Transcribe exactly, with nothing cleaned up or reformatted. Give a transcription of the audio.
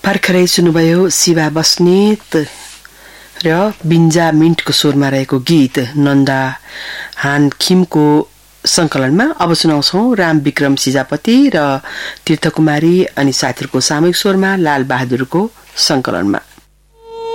भर्खरै सुन्नुभयो शिवा बस्नेत र बिन्जा मिन्टको स्वरमा रहेको गीत नन्दा हान खिमको संकलनमा। अब सुनाउँछौं राम विक्रम सिजापति र तीर्थकुमारी अनि साथीहरूको सामूहिक स्वरमा लाल बहादुरको संकलनमा।